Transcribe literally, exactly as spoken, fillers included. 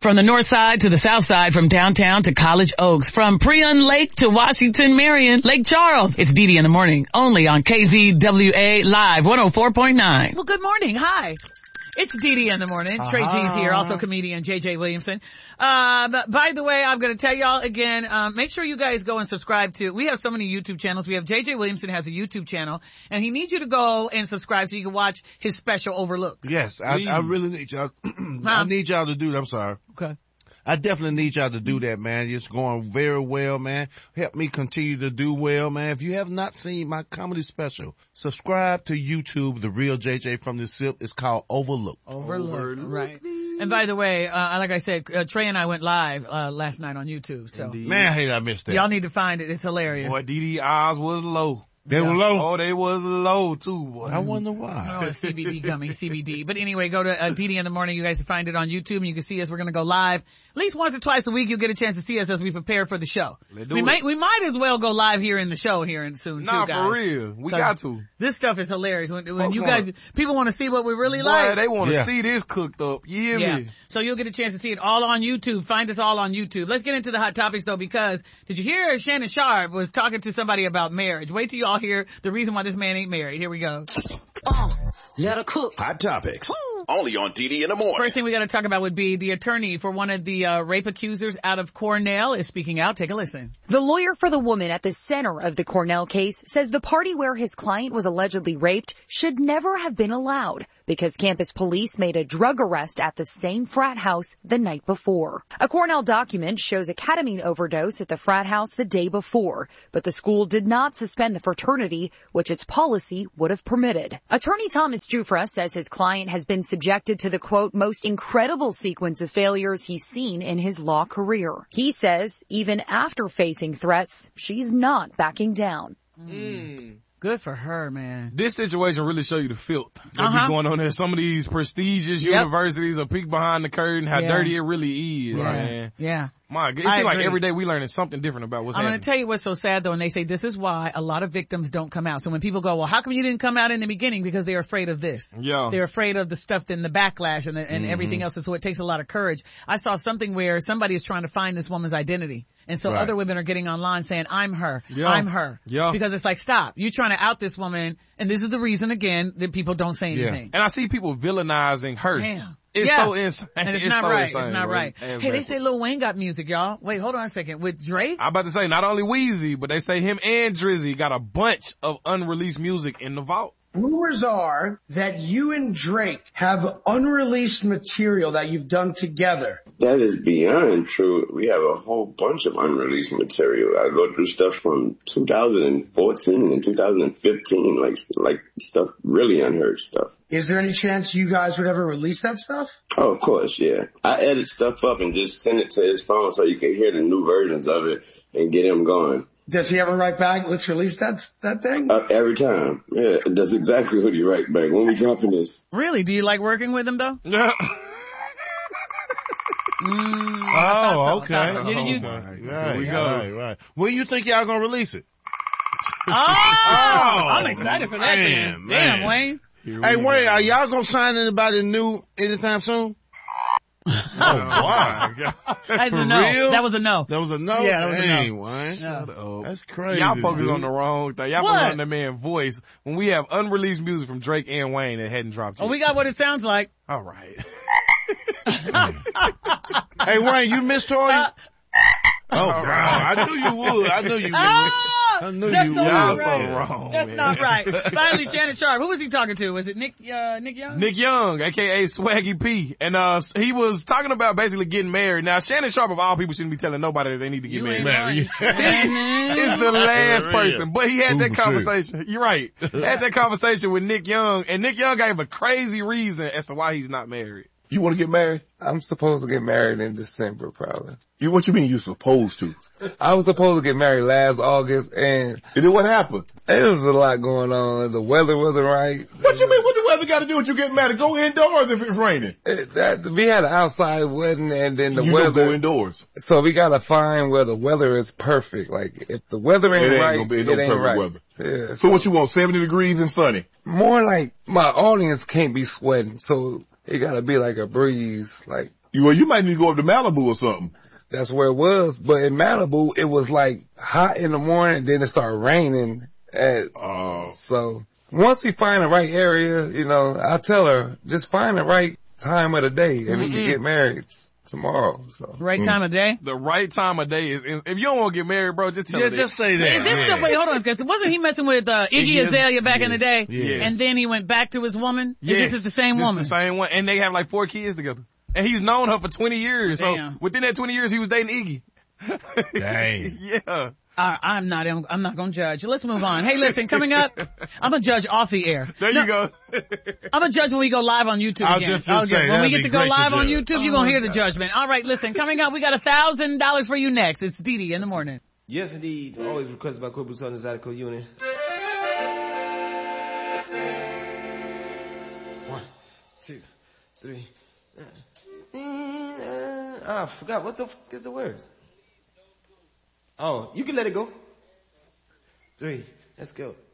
From the north side to the south side, from downtown to College Oaks, from Prion Lake to Washington, Marion, Lake Charles. It's Dee Dee in the morning, only on K Z W A Live one oh four point nine. Well, good morning. Hi. It's Dee Dee in the morning. Uh-huh. Trey G's here, also comedian J J Williamson. Uh, but by the way, I'm going to tell y'all again, um, make sure you guys go and subscribe to, we have so many YouTube channels. We have J J Williamson has a YouTube channel, and he needs you to go and subscribe so you can watch his special Overlook. Yes, I, I really need y'all, I need y'all to do that. I'm sorry. Okay. I definitely need y'all to do that, man. It's going very well, man. Help me continue to do well, man. If you have not seen my comedy special, subscribe to YouTube, The Real J J from the Sip. It's called Overlook. Overlook, Overlook. Right. And by the way, uh, like I said, uh, Trey and I went live, uh, last night on YouTube, so. Indeed. Man, I hate I missed that. Y'all need to find it. It's hilarious. Boy, Dee Dee eyes was low. They yeah. were low? Oh, they was low, too, boy. I wonder why. Oh, C B D gummy, C B D. But anyway, go to uh, Dee Dee in the morning. You guys can find it on YouTube, and you can see us. We're going to go live. At least once or twice a week, you'll get a chance to see us as we prepare for the show. Let's do we it. might, we might as well go live here in the show here and soon, nah, too, guys. for real. We got to. This stuff is hilarious. When, when Folks you guys, wanna, people want to see what we really boy, like. they want to yeah. see this cooked up. You hear yeah. me? So you'll get a chance to see it all on YouTube. Find us all on YouTube. Let's get into the hot topics, though, because did you hear Shannon Sharp was talking to somebody about marriage? Wait till y'all hear the reason why this man ain't married. Here we go. Uh, let her cook. Hot topics. Woo. Only on Dee Dee in the morning. First thing we got to talk about would be the attorney for one of the uh, rape accusers out of Cornell is speaking out. Take a listen. The lawyer for the woman at the center of the Cornell case says the party where his client was allegedly raped should never have been allowed because campus police made a drug arrest at the same frat house the night before. A Cornell document shows a ketamine overdose at the frat house the day before, but the school did not suspend the fraternity, which its policy would have permitted. Attorney Thomas Jufra says his client has been subjected to the, quote, most incredible sequence of failures he's seen in his law career. He says even after facing threats, she's not backing down. Mm. Good for her, man. This situation really show you the filth that uh-huh. be going on there. Some of these prestigious yep. universities are peek behind the curtain, how yeah. dirty it really is, yeah. man. Yeah. My God, it seems like every day we learning something different about what's I'm happening. I'm going to tell you what's so sad, though, and they say this is why a lot of victims don't come out. So when people go, well, how come you didn't come out in the beginning? Because they're afraid of this. Yeah. They're afraid of the stuff and the backlash and, the, and mm-hmm. everything else, and so it takes a lot of courage. I saw something where somebody is trying to find this woman's identity. And so right. other women are getting online saying, I'm her. Yeah. I'm her. Yeah. Because it's like, stop. You're trying to out this woman, and this is the reason, again, that people don't say anything. Yeah. And I see people villainizing her. Damn. It's yeah. so insane. And it's, it's not so right. Insane, it's not right. right. Hey, they say Lil Wayne got music, y'all. Wait, hold on a second. With Drake? I'm about to say, not only Weezy, but they say him and Drizzy got a bunch of unreleased music in the vault. Rumors are that you and Drake have unreleased material that you've done together. That is beyond true. We have a whole bunch of unreleased material. I go through stuff from two thousand fourteen and two thousand fifteen, like like stuff, really unheard stuff. Is there any chance you guys would ever release that stuff? Oh, of course, yeah. I edit stuff up and just send it to his phone so you can hear the new versions of it and get him going. Does he ever write back, let's release that that thing? Uh, every time. Yeah, that's exactly what he write back. When we dropping this. Really? Do you like working with him, though? Yeah. mm, oh, so. okay. So. Did you? Okay. Right, we go. right, right. When you think y'all gonna release it? Oh! oh I'm excited for that. Man, man. Damn, Wayne. Hey, Wayne, are y'all gonna sign anybody new anytime soon? Oh, wow. That's a no. Real? That was a no. That was a no? Yeah, that was Dang, a no. Wayne. Shut up. That's crazy. Y'all focus dude. on the wrong thing. Y'all what? focus on the man's voice when we have unreleased music from Drake and Wayne that hadn't dropped yet. Oh, we got what it sounds like. All right. Hey, Wayne, you missed Tory? Uh, oh, wow. I knew you would. I knew you would. Oh, I knew that's you not would. right. So wrong, that's man. not right. Finally, Shannon Sharp. Who was he talking to? Was it Nick, uh, Nick Young? Nick Young, aka Swaggy P. And, uh, he was talking about basically getting married. Now, Shannon Sharp, of all people, shouldn't be telling nobody that they need to get you married. Right. He's the last person. But he had that conversation. You're right. Had that conversation with Nick Young, and Nick Young gave a crazy reason as to why he's not married. You want to get married? I'm supposed to get married in December, probably. You, what you mean you supposed to? I was supposed to get married last August, and... And then what happened? There was a lot going on. The weather wasn't right. What you mean? What the weather got to do with you getting married? Go indoors if it's raining. It, that, we had an outside wedding, and then the you weather... You don't go indoors. So we got to find where the weather is perfect. Like, if the weather ain't, it ain't right, gonna be, it, it ain't perfect right. Weather. Yeah, so, so what you want, seventy degrees and sunny? More like my audience can't be sweating, so... it gotta be like a breeze. Like, You, well, you might need to go up to Malibu or something. that's where it was. But in Malibu, it was like hot in the morning, then it started raining at, Oh. so once we find the right area, you know, I tell her, just find the right time of the day and we can get married tomorrow. So Right time of day? The right time of day is, if you don't want to get married, bro, just tell Yeah, her just that. say that. Is this yeah. the, wait, hold on, because wasn't he messing with uh, Iggy Iggy Azalea back in the day? Yes. And then he went back to his woman? Yes. Is this the same This woman? Is the same one. And they have like four kids together. And he's known her for twenty years. Damn. So within that twenty years, he was dating Iggy. Dang. Yeah. Uh, I'm not, I'm not gonna judge. Let's move on. Hey, listen, coming up, I'm gonna judge off the air. There No, you go. I'm gonna judge when we go live on YouTube I was again. just gonna say, when that'd we be get to go great to live on judge. YouTube, you're gonna hear the judgment. All right, listen, coming up, we got a thousand dollars for you next. It's Dee Dee in the morning. Yes, indeed. Always requested by Corporate Son and Zydeco Unit. One, two, three. Uh, ah, I forgot. What the fuck is the words? Oh, you can let it go. Three. Let's go.